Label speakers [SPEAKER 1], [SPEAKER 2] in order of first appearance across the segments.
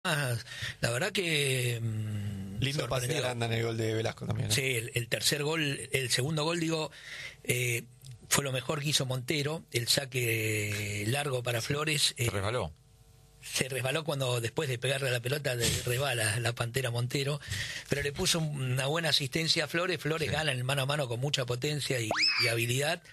[SPEAKER 1] La verdad que
[SPEAKER 2] lindo pase de Aranda en el gol de Velasco también, ¿eh?
[SPEAKER 1] Sí, el tercer gol, el segundo gol, fue lo mejor que hizo Montero. El saque largo para Flores. Se resbaló cuando después de pegarle a la pelota resbala la Pantera Montero, pero le puso una buena asistencia a Flores. Flores gana en el mano a mano con mucha potencia y habilidad.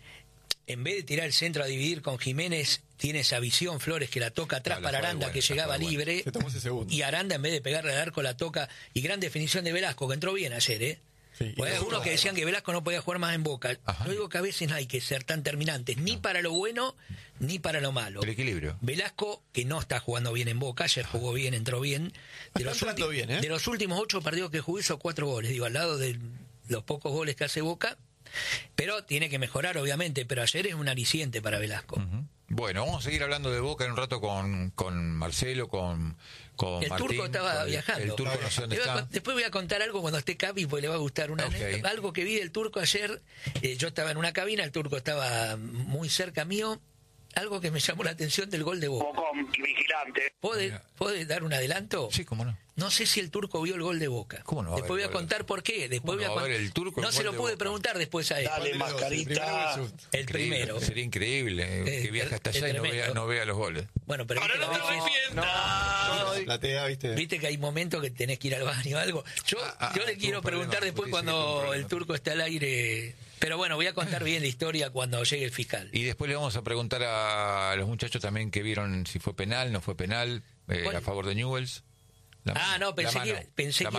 [SPEAKER 1] En vez de tirar el centro a dividir con Jiménez, tiene esa visión Flores que la toca atrás para Aranda, que llegaba libre, y Aranda en vez de pegarle al arco la toca, y gran definición de Velasco, que entró bien ayer, Sí, pues hay algunos que decían que Velasco no podía jugar más en Boca. Ajá. Yo digo que a veces no hay que ser tan terminantes, ni para lo bueno ni para lo malo.
[SPEAKER 3] El equilibrio.
[SPEAKER 1] Velasco, que no está jugando bien en Boca, ayer jugó bien, entró bien. De los últimos 8 partidos que jugó hizo 4 goles, digo, al lado de los pocos goles que hace Boca, pero tiene que mejorar obviamente, pero ayer es un aliciente para Velasco.
[SPEAKER 3] Uh-huh. Bueno, vamos a seguir hablando de Boca en un rato con Marcelo, con
[SPEAKER 1] el
[SPEAKER 3] Martín.
[SPEAKER 1] Turco estaba viajando.
[SPEAKER 3] El Turco no sé dónde está.
[SPEAKER 1] Después voy a contar algo cuando esté Capi, porque le va a gustar algo que vi del Turco ayer. Yo estaba en una cabina, el Turco estaba muy cerca mío. Algo que me llamó la atención del gol de Boca.
[SPEAKER 4] Vigilante.
[SPEAKER 1] ¿Puede dar un adelanto?
[SPEAKER 3] Sí, cómo no.
[SPEAKER 1] No sé si el Turco vio el gol de Boca.
[SPEAKER 3] ¿Cómo no?
[SPEAKER 1] Después voy a contar por qué. Después voy a contar.
[SPEAKER 3] El Turco
[SPEAKER 1] no se lo pude preguntar después a él.
[SPEAKER 4] Dale, mascarita.
[SPEAKER 1] El primero.
[SPEAKER 3] Sería increíble que viaje hasta allá y no vea los goles.
[SPEAKER 1] Bueno, pero
[SPEAKER 4] ahora no te arrepientas.
[SPEAKER 2] Platea, ¿viste
[SPEAKER 1] que hay momentos que tenés que ir al baño o algo. Yo le quiero preguntar después cuando el Turco esté al aire. Pero bueno, voy a contar bien la historia cuando llegue el fiscal.
[SPEAKER 3] Y después le vamos a preguntar a los muchachos también que vieron si fue penal, no fue penal, a favor de Newell's.
[SPEAKER 1] Pensé que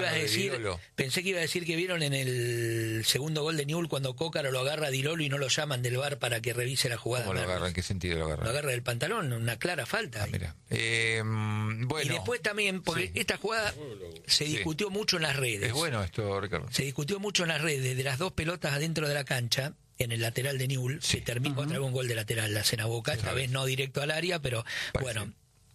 [SPEAKER 1] iba a decir que vieron en el segundo gol de Newell's cuando Cócaro lo agarra a Di Lolo y no lo llaman del VAR para que revise la jugada.
[SPEAKER 3] ¿Cómo lo agarra? ¿En qué sentido lo agarra?
[SPEAKER 1] Lo agarra del pantalón, una clara falta.
[SPEAKER 3] Mira.
[SPEAKER 1] Bueno. Y después también, porque esta jugada se discutió mucho en las redes.
[SPEAKER 3] Es bueno esto, Ricardo.
[SPEAKER 1] Se discutió mucho en las redes de las 2 pelotas adentro de la cancha, en el lateral de Newell's, se terminó otra vez un gol de lateral, la cena Boca, esta vez no directo al área, pero bueno.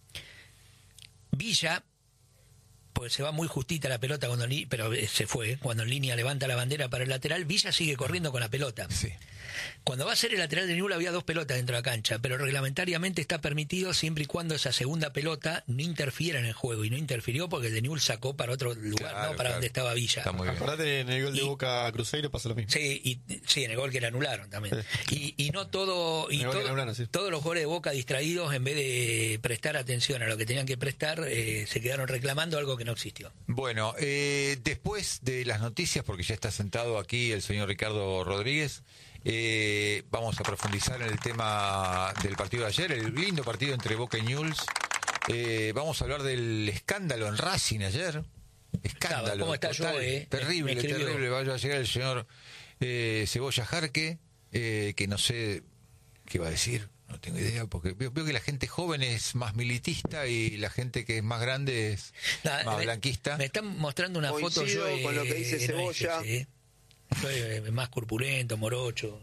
[SPEAKER 1] Villa, pues se va muy justita la pelota pero se fue, cuando en línea levanta la bandera para el lateral, Villa sigue corriendo con la pelota.
[SPEAKER 3] Sí.
[SPEAKER 1] Cuando va a ser el lateral de Newell's había 2 pelotas dentro de la cancha, pero reglamentariamente está permitido siempre y cuando esa segunda pelota no interfiera en el juego, y no interfirió porque el de Newell's sacó para otro lugar, no para donde estaba Villa.
[SPEAKER 2] Acordate, en el gol de Boca Cruzeiro pasa lo mismo.
[SPEAKER 1] Sí, en el gol que le anularon también. Y no todo, todos los goles de Boca distraídos, en vez de prestar atención a lo que tenían que prestar, se quedaron reclamando algo que no existió.
[SPEAKER 3] Bueno, después de las noticias, porque ya está sentado aquí el señor Ricardo Rodríguez, vamos a profundizar en el tema del partido de ayer, el lindo partido entre Boca y Newell's. Vamos a hablar del escándalo en Racing ayer. Escándalo.
[SPEAKER 1] ¿Cómo está
[SPEAKER 3] total,
[SPEAKER 1] yo,
[SPEAKER 3] terrible. Va a llegar el señor Cebolla Jarque, que no sé qué va a decir. No tengo idea, porque veo que la gente joven es más militista y la gente que es más grande es más blanquista.
[SPEAKER 1] Me están mostrando una foto yo
[SPEAKER 4] con lo que dice Cebolla.
[SPEAKER 1] Soy más corpulento, morocho.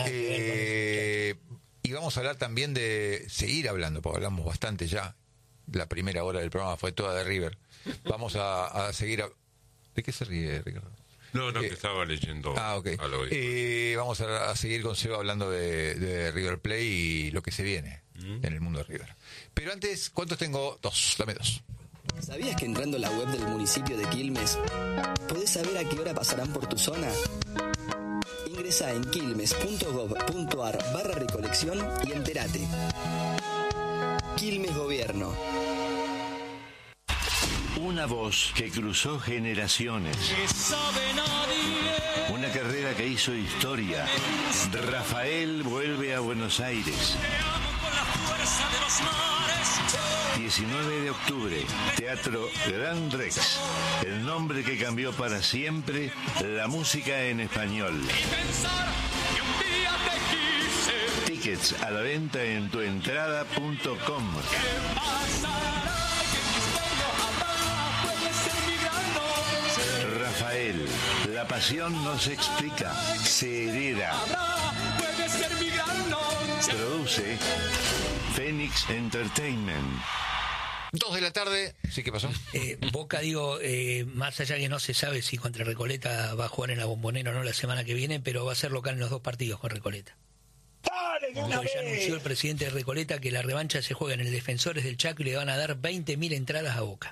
[SPEAKER 3] Y vamos a hablar también de seguir hablando, porque hablamos bastante ya. La primera hora del programa fue toda de River. Vamos a seguir. ¿De qué se ríe, Ricardo?
[SPEAKER 5] No, que estaba leyendo.
[SPEAKER 3] Okay. Vamos a seguir con Seba hablando de River Play y lo que se viene en el mundo de River. Pero antes, ¿cuántos tengo? 2, dame 2.
[SPEAKER 6] ¿Sabías que entrando a la web del municipio de Quilmes podés saber a qué hora pasarán por tu zona? Ingresa en quilmes.gov.ar/recolección y entérate. Quilmes Gobierno.
[SPEAKER 7] Una voz que cruzó generaciones. Una carrera que hizo historia. Rafael vuelve a Buenos Aires. 19 de octubre, Teatro Gran Rex. El nombre que cambió para siempre la música en español. Tickets a la venta en tuentrada.com. Rafael, la pasión no se explica, se hereda. Produce Phoenix Entertainment.
[SPEAKER 3] 2 de la tarde. ¿Sí, qué pasó?
[SPEAKER 1] Boca, más allá que no se sabe si contra Recoleta va a jugar en la Bombonera o no la semana que viene, pero va a ser local en los 2 partidos con Recoleta.
[SPEAKER 4] Dale,
[SPEAKER 1] Ya anunció el presidente de Recoleta que la revancha se juega en el Defensores del Chaco y le van a dar 20.000 entradas a Boca.